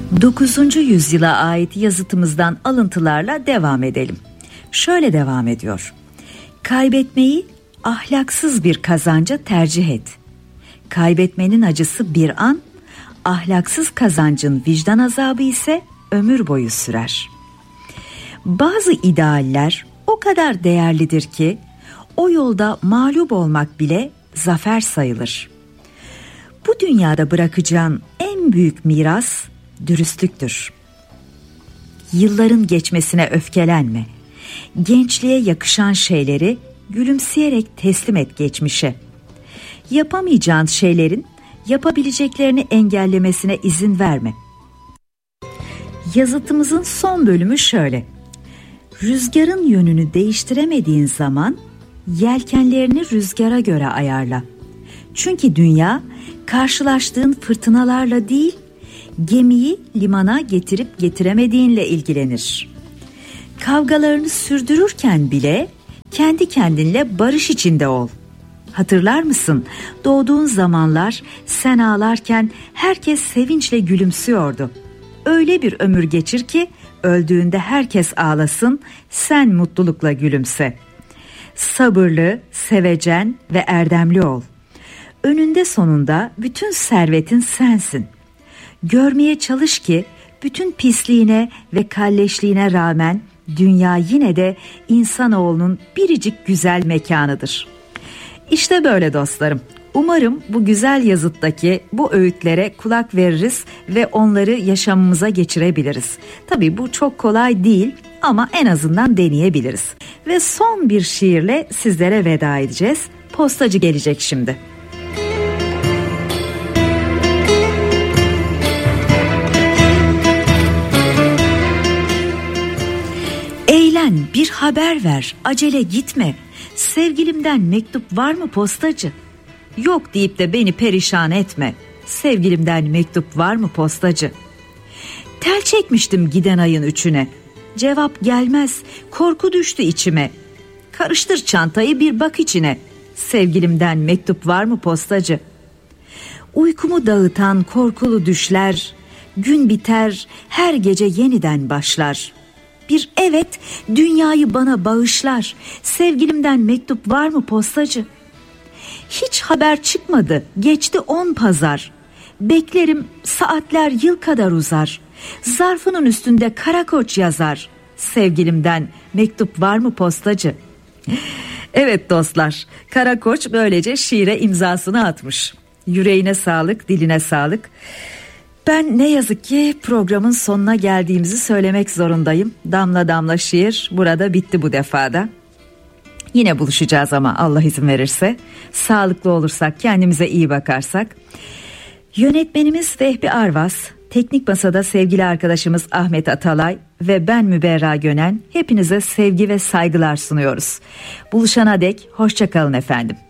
9. yüzyıla ait yazıtımızdan alıntılarla devam edelim. Şöyle devam ediyor. Kaybetmeyi ahlaksız bir kazanca tercih et. Kaybetmenin acısı bir an, ahlaksız kazancın vicdan azabı ise ömür boyu sürer. Bazı idealler o kadar değerlidir ki o yolda mağlup olmak bile zafer sayılır. Bu dünyada bırakacağın en büyük miras dürüstlüktür. Yılların geçmesine öfkelenme. Gençliğe yakışan şeyleri gülümseyerek teslim et geçmişe. Yapamayacağın şeylerin yapabileceklerini engellemesine izin verme. Yazıtımızın son bölümü şöyle. Rüzgarın yönünü değiştiremediğin zaman yelkenlerini rüzgara göre ayarla. Çünkü dünya karşılaştığın fırtınalarla değil, gemiyi limana getirip getiremediğinle ilgilenir. Kavgalarını sürdürürken bile kendi kendinle barış içinde ol. Hatırlar mısın? Doğduğun zamanlar sen ağlarken herkes sevinçle gülümsüyordu. Öyle bir ömür geçir ki öldüğünde herkes ağlasın, sen mutlulukla gülümse. Sabırlı, sevecen ve erdemli ol. Önünde sonunda bütün servetin sensin. Görmeye çalış ki bütün pisliğine ve kalleşliğine rağmen dünya yine de insanoğlunun biricik güzel mekanıdır. İşte böyle dostlarım. Umarım bu güzel yazıttaki bu öğütlere kulak veririz ve onları yaşamımıza geçirebiliriz. Tabii bu çok kolay değil ama en azından deneyebiliriz. Ve son bir şiirle sizlere veda edeceğiz. Postacı gelecek şimdi. Eğlen, bir haber ver, acele gitme. Sevgilimden mektup var mı postacı? Yok deyip de beni perişan etme. Sevgilimden mektup var mı postacı? Tel çekmiştim giden ayın 3'üne. Cevap gelmez, korku düştü içime. Karıştır çantayı bir bak içine. Sevgilimden mektup var mı postacı? Uykumu dağıtan korkulu düşler, gün biter, her gece yeniden başlar. Bir evet dünyayı bana bağışlar. Sevgilimden mektup var mı postacı? Hiç haber çıkmadı, geçti 10 pazar. Beklerim, saatler yıl kadar uzar. Zarfının üstünde Karakoç yazar. Sevgilimden mektup var mı postacı? Evet dostlar, Karakoç böylece şiire imzasını atmış. Yüreğine sağlık, diline sağlık. Ben ne yazık ki programın sonuna geldiğimizi söylemek zorundayım. Damla damla şiir burada bitti bu defada. Yine buluşacağız ama Allah izin verirse. Sağlıklı olursak, kendimize iyi bakarsak. Yönetmenimiz Vehbi Arvas, teknik masada sevgili arkadaşımız Ahmet Atalay ve ben Müberra Gönen hepinize sevgi ve saygılar sunuyoruz. Buluşana dek hoşça kalın efendim.